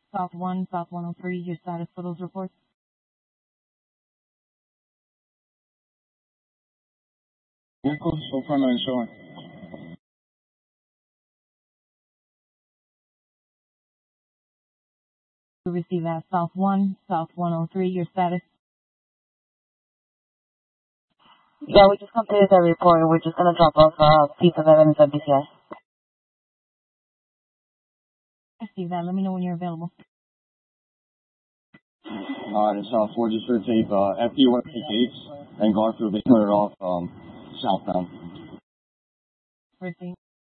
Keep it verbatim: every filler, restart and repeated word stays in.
South one, South one oh three, your status for those reports? Vehicle so far not showing. We receive at South one, South one oh three, your status? Yeah, we just completed the report. We're just gonna drop off a piece of evidence at B C I. I see that. Let me know when you're available. Alright, it's uh, four just for tape, uh, F D one fifty-eight and Garfield, they turn it off, um, southbound. Receive.